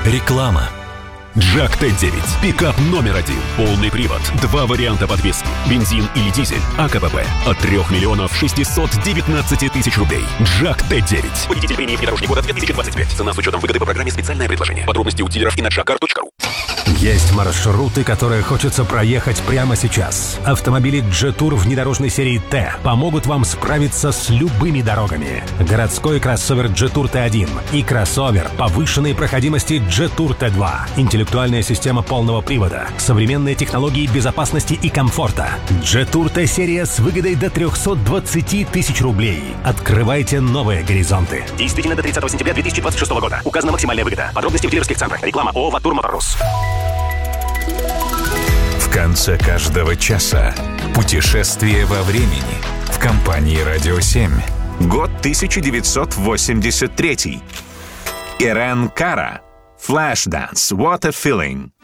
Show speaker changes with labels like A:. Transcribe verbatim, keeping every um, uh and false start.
A: Реклама. Джак Т девять. Пикап номер один. Полный привод. Два варианта подвески. Бензин или дизель. АКПП. От трех миллионов шестисот девятнадцати тысяч рублей. Джак Т девять. Победитель премии внедорожник года две тысячи двадцать пять. Цена с учетом выгоды по программе «Специальное предложение». Подробности у дилеров и на джакар точка ру.
B: Есть маршруты, которые хочется проехать прямо сейчас. Автомобили Jetour внедорожной серии Т помогут вам справиться с любыми дорогами. Городской кроссовер Jetour Т один и кроссовер повышенной проходимости Jetour Т два. Интеллектуальная система полного привода, современные технологии безопасности и комфорта. Jetour Т-серия с выгодой до триста двадцать тысяч рублей. Открывайте новые горизонты.
C: Действительно до тридцатого сентября две тысячи двадцать шестого года. Указана максимальная выгода. Подробности в дилерских центрах. Реклама ООО «Ватур Моторус».
D: В конце каждого часа путешествие во времени в компании «Радио семь». Год тысяча девятьсот восемьдесят третий. Ирэн Кара. Flashdance. What a feeling.